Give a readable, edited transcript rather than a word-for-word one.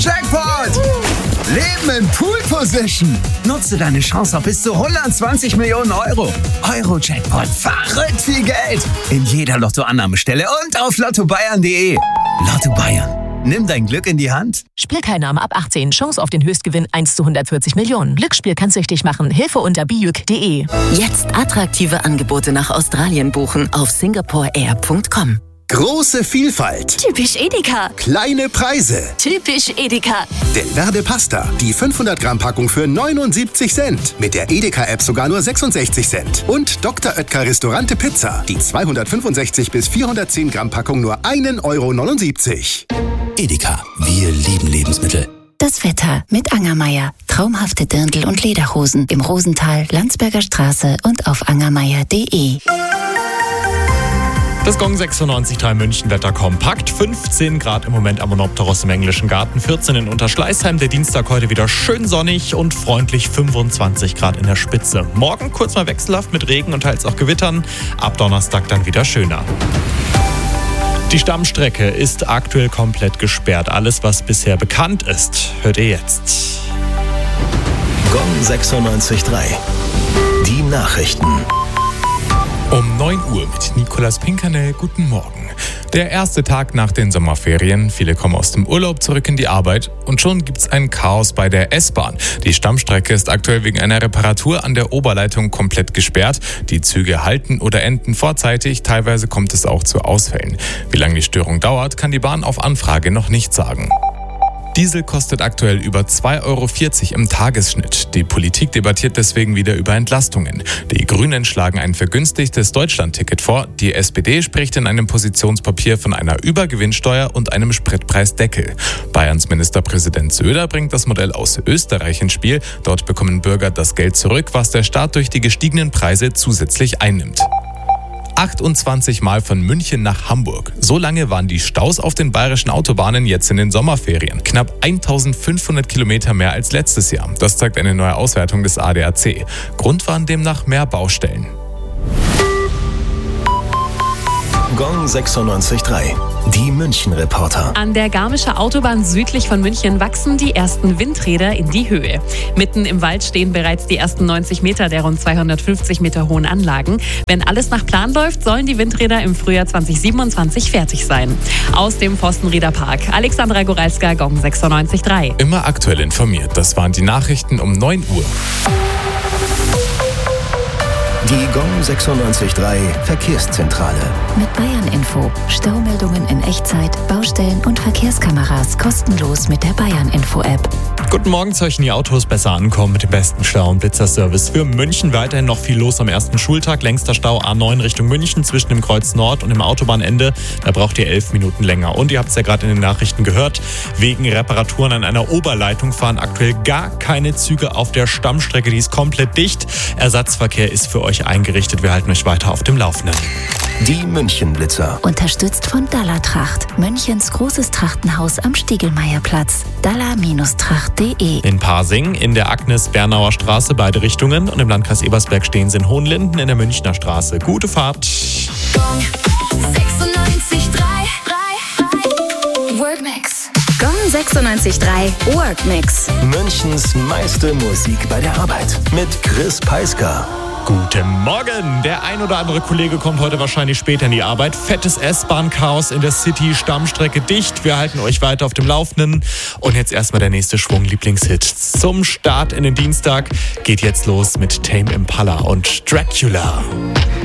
Jackpot! Leben in Pool Position. Nutze deine Chance auf bis zu 120 Millionen Euro. Euro-Jackpot. Verrückt viel Geld. In jeder Lottoannahmestelle und auf lottobayern.de. Lotto Bayern. Nimm dein Glück in die Hand. Spielteilnahme ab 18. Chance auf den Höchstgewinn 1 zu 140 Millionen. Glücksspiel kann süchtig machen. Hilfe unter biuk.de. Jetzt attraktive Angebote nach Australien buchen auf singaporeair.com. Große Vielfalt. Typisch Edeka. Kleine Preise. Typisch Edeka. Del Verde Pasta. Die 500 Gramm Packung für 79 Cent. Mit der Edeka-App sogar nur 66 Cent. Und Dr. Oetker Restaurante Pizza. Die 265 bis 410 Gramm Packung nur 1,79 €. Edeka. Wir lieben Lebensmittel. Das Wetter mit Angermeier. Traumhafte Dirndl und Lederhosen im Rosental, Landsberger Straße und auf angermeier.de. Das Gong 96.3 München Wetter kompakt. 15 Grad im Moment am Monopteros im Englischen Garten, 14 in Unterschleißheim. Der Dienstag heute wieder schön sonnig und freundlich, 25 Grad in der Spitze. Morgen kurz mal wechselhaft mit Regen und teils auch Gewittern. Ab Donnerstag dann wieder schöner. Die Stammstrecke ist aktuell komplett gesperrt. Alles, was bisher bekannt ist, hört ihr jetzt. Gong 96.3. Die Nachrichten. Um 9 Uhr mit Nicolas Pinkernell. Guten Morgen. Der erste Tag nach den Sommerferien. Viele kommen aus dem Urlaub zurück in die Arbeit. Und schon gibt's ein Chaos bei der S-Bahn. Die Stammstrecke ist aktuell wegen einer Reparatur an der Oberleitung komplett gesperrt. Die Züge halten oder enden vorzeitig. Teilweise kommt es auch zu Ausfällen. Wie lange die Störung dauert, kann die Bahn auf Anfrage noch nicht sagen. Diesel kostet aktuell über 2,40 € im Tagesschnitt. Die Politik debattiert deswegen wieder über Entlastungen. Die Grünen schlagen ein vergünstigtes Deutschlandticket vor. Die SPD spricht in einem Positionspapier von einer Übergewinnsteuer und einem Spritpreisdeckel. Bayerns Ministerpräsident Söder bringt das Modell aus Österreich ins Spiel. Dort bekommen Bürger das Geld zurück, was der Staat durch die gestiegenen Preise zusätzlich einnimmt. 28 Mal von München nach Hamburg. So lange waren die Staus auf den bayerischen Autobahnen jetzt in den Sommerferien. Knapp 1500 Kilometer mehr als letztes Jahr. Das zeigt eine neue Auswertung des ADAC. Grund waren demnach mehr Baustellen. Gong 96.3. Die München-Reporter. An der Garmischer Autobahn südlich von München wachsen die ersten Windräder in die Höhe. Mitten im Wald stehen bereits die ersten 90 Meter der rund 250 Meter hohen Anlagen. Wenn alles nach Plan läuft, sollen die Windräder im Frühjahr 2027 fertig sein. Aus dem Forstenrieder Park, Alexandra Goralska, Gong 96.3. Immer aktuell informiert. Das waren die Nachrichten um 9 Uhr. Die Gong 96.3 Verkehrszentrale. Mit Bayern Info. Staumeldungen in Echtzeit, Baustellen und Verkehrskameras kostenlos mit der Bayern Info App. Guten Morgen, sollten die Autos besser ankommen mit dem besten Stau- und Blitzerservice für München. Weiterhin noch viel los am ersten Schultag. Längster Stau A9 Richtung München zwischen dem Kreuz Nord und dem Autobahnende. Da braucht ihr 11 Minuten länger. Und ihr habt es ja gerade in den Nachrichten gehört, wegen Reparaturen an einer Oberleitung fahren aktuell gar keine Züge auf der Stammstrecke. Die ist komplett dicht. Ersatzverkehr ist für euch eingerichtet. Wir halten euch weiter auf dem Laufenden. Die München-Blitzer. Unterstützt von Dalla-Tracht. Münchens großes Trachtenhaus am Stiegelmeierplatz. Dalla-Tracht.de. In Pasing, in der Agnes-Bernauer Straße, beide Richtungen. Und im Landkreis Ebersberg stehen sie in Hohenlinden in der Münchner Straße. Gute Fahrt. Gong 96.3 Workmix. Gong 96.3 Workmix. Münchens meiste Musik bei der Arbeit. Mit Chris Peisker. Guten Morgen! Der ein oder andere Kollege kommt heute wahrscheinlich später in die Arbeit. Fettes S-Bahn-Chaos in der City, Stammstrecke dicht. Wir halten euch weiter auf dem Laufenden. Und jetzt erstmal der nächste Schwung Lieblingshit. Zum Start in den Dienstag geht jetzt los mit Tame Impala und Dracula.